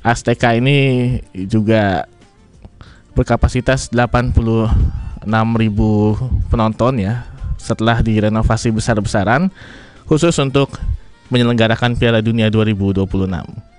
Azteca ini juga berkapasitas 86.000 penonton ya, setelah direnovasi besar-besaran khusus untuk menyelenggarakan Piala Dunia 2026.